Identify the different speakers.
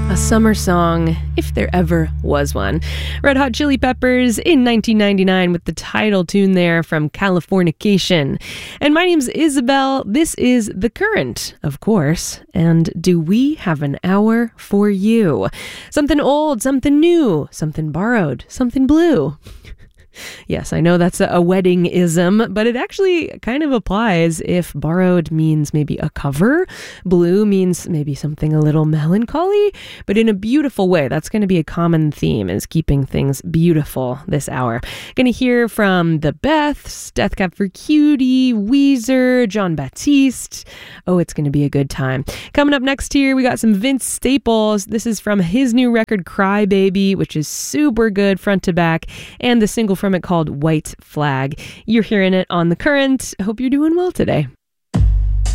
Speaker 1: A summer song, if there ever was one. Red Hot Chili Peppers in 1999 with the title tune there from Californication. And my name's Isabel. This is The Current, of course. And do we have an hour for you? Something old, something new, something borrowed, something blue. Yes, I know that's a wedding-ism, but it actually kind of applies if borrowed means maybe a cover, blue means maybe something a little melancholy, but in a beautiful way. That's going to be a common theme, is keeping things beautiful this hour. Going to hear from The Beths, Death Cab for Cutie, Weezer, John Baptiste. Oh, it's going to be a good time. Coming up next here, we got some Vince Staples. This is from his new record, Cry Baby, which is super good front to back, and the single from it called White Flag. You're hearing it on The Current. I hope you're doing well today.